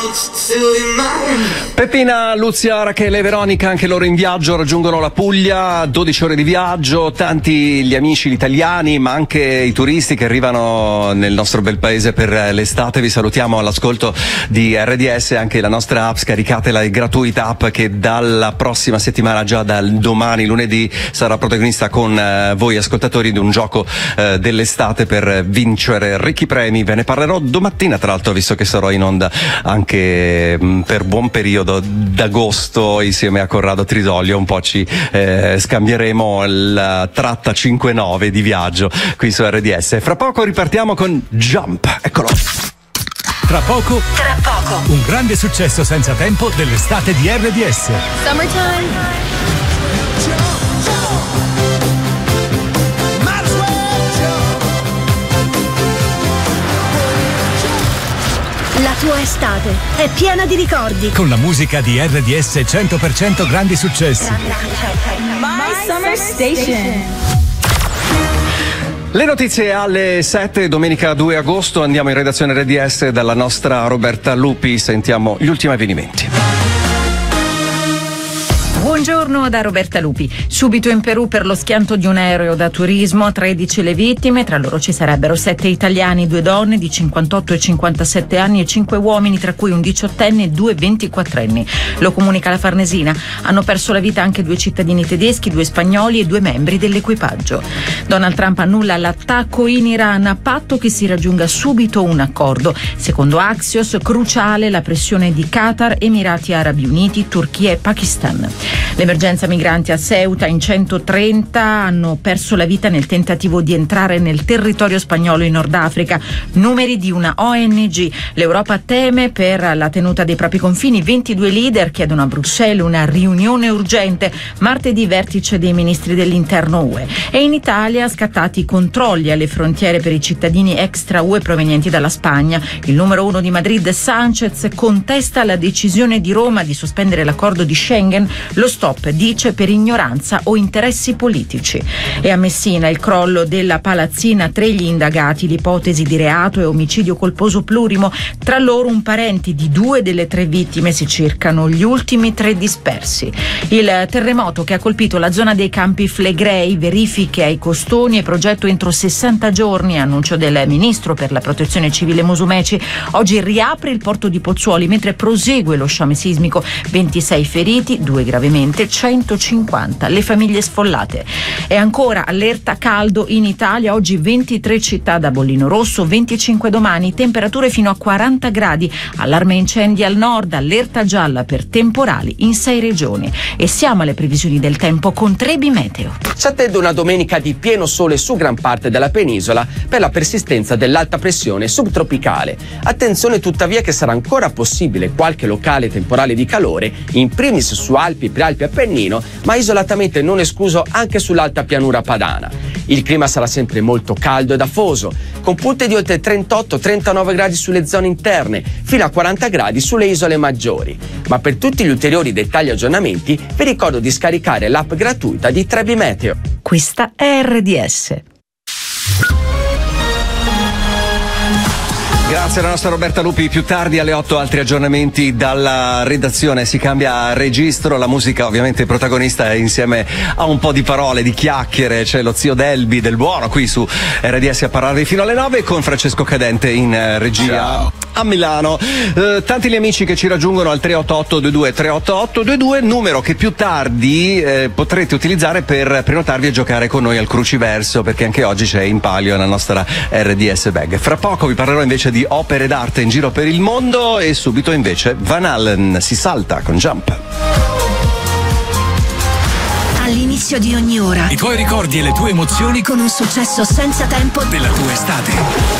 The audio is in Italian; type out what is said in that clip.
Peppina, Luzia, Rachele e Veronica, anche loro in viaggio, raggiungono la Puglia, 12 ore di viaggio, tanti gli amici gli italiani ma anche i turisti che arrivano nel nostro bel paese per l'estate. Vi salutiamo all'ascolto di RDS, anche la nostra app, scaricatela, è gratuita app che dalla prossima settimana, già dal domani lunedì, sarà protagonista con voi ascoltatori di un gioco dell'estate per vincere ricchi premi. Ve ne parlerò domattina, tra l'altro, visto che sarò in onda anche per buon periodo d'agosto insieme a Corrado Trisolio. Un po' ci scambieremo la tratta 5-9 di viaggio qui su RDS. Fra poco ripartiamo con Jump, eccolo. Tra poco un grande successo senza tempo dell'estate di RDS. Summertime. La tua estate è piena di ricordi. Con la musica di RDS 100% grandi successi. My Summer Station. Le notizie alle 7, domenica 2 agosto. Andiamo in redazione RDS dalla nostra Roberta Lupi. Sentiamo gli ultimi avvenimenti. Buongiorno da Roberta Lupi. Subito in Perù per lo schianto di un aereo da turismo, 13 le vittime, tra loro ci sarebbero 7 italiani, 2 donne di 58 e 57 anni e 5 uomini, tra cui un 18enne e 2 24enni. Lo comunica la Farnesina. Hanno perso la vita anche 2 cittadini tedeschi, 2 spagnoli e 2 membri dell'equipaggio. Donald Trump annulla l'attacco in Iran a patto che si raggiunga subito un accordo. Secondo Axios, cruciale la pressione di Qatar, Emirati Arabi Uniti, Turchia e Pakistan. L'emergenza migranti a Ceuta, in 130 hanno perso la vita nel tentativo di entrare nel territorio spagnolo in Nord Africa. Numeri di una ONG. L'Europa teme per la tenuta dei propri confini. 22 leader chiedono a Bruxelles una riunione urgente. Martedì vertice dei ministri dell'interno UE. E in Italia scattati i controlli alle frontiere per i cittadini extra UE provenienti dalla Spagna. Il numero 1 di Madrid, Sanchez, contesta la decisione di Roma di sospendere l'accordo di Schengen. Lo stop, dice, per ignoranza o interessi politici. E a Messina il crollo della palazzina, 3 gli indagati, l'ipotesi di reato e omicidio colposo plurimo, tra loro un parente di 2 delle 3 vittime, si cercano gli ultimi 3 dispersi. Il terremoto che ha colpito la zona dei Campi Flegrei, verifiche ai costoni e progetto entro 60 giorni, annuncio del ministro per la protezione civile Musumeci. Oggi riapre il porto di Pozzuoli mentre prosegue lo sciame sismico, 26 feriti, 2 gravemente, 150 le famiglie sfollate. E ancora allerta caldo in Italia, oggi 23 città da bollino rosso, 25 domani, temperature fino a 40 gradi, allarme incendi al nord, allerta gialla per temporali in 6 regioni. E siamo alle previsioni del tempo con Trebi Meteo. Ci attende una domenica di pieno sole su gran parte della penisola per la persistenza dell'alta pressione subtropicale. Attenzione tuttavia che sarà ancora possibile qualche locale temporale di calore, in primis su Alpi, Prealpi e Appennino, ma isolatamente non escluso anche sull'alta pianura padana. Il clima sarà sempre molto caldo ed afoso, con punte di oltre 38-39 gradi sulle zone interne, fino a 40 gradi sulle isole maggiori. Ma per tutti gli ulteriori dettagli e aggiornamenti vi ricordo di scaricare l'app gratuita di Trebi Meteo. Questa è RDS. Grazie alla nostra Roberta Lupi. Più tardi alle 8 altri aggiornamenti dalla redazione. Si cambia registro, la musica ovviamente protagonista insieme a un po' di parole, di chiacchiere. C'è lo zio Delbi del Buono qui su RDS a parlarvi fino alle 9 con Francesco Cadente in regia. Ciao. A Milano. Tanti gli amici che ci raggiungono al 388-22-388-22, numero che più tardi potrete utilizzare per prenotarvi e giocare con noi al Cruciverso, perché anche oggi c'è in palio la nostra RDS Bag. Fra poco vi parlerò invece di opere d'arte in giro per il mondo e subito invece Van Halen, si salta con Jump. All'inizio di ogni ora I tuoi ricordi e le tue emozioni con un successo senza tempo della tua estate.